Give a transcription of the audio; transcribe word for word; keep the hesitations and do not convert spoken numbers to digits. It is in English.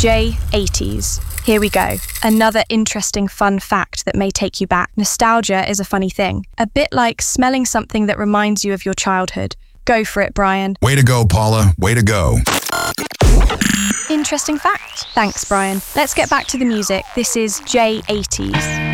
J eighties. Here we go. Another interesting fun fact that may take you back. Nostalgia is a funny thing. A bit like smelling something that reminds you of your childhood. Go for it, Brian. Way to go, Paula. Way to go. Interesting fact. Thanks, Brian. Let's get back to the music. This is J eighties.